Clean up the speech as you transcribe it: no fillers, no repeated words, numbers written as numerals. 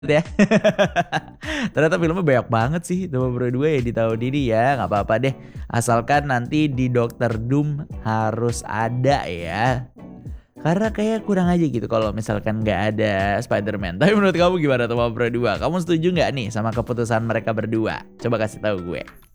ya. Ternyata filmnya banyak banget sih Demam Berdarah 2 ya di tahun ini ya. Nggak apa-apa deh. Asalkan nanti di Doctor Doom harus ada ya. Karena kayak kurang aja gitu kalau misalkan nggak ada Spider-Man. Tapi menurut kamu gimana Demam Berdarah 2? Kamu setuju nggak nih sama keputusan mereka berdua? Coba kasih tahu gue.